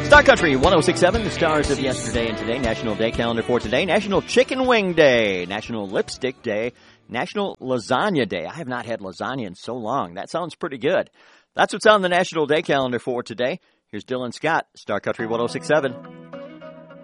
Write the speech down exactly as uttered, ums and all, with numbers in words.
Star Country one oh six point seven, the stars of yesterday and today. National Day calendar for today. National Chicken Wing Day. National Lipstick Day. National Lasagna Day. I have not had lasagna in so long. That sounds pretty good. That's what's on the National Day calendar for today. Here's Dylan Scott, Star Country one oh six point seven.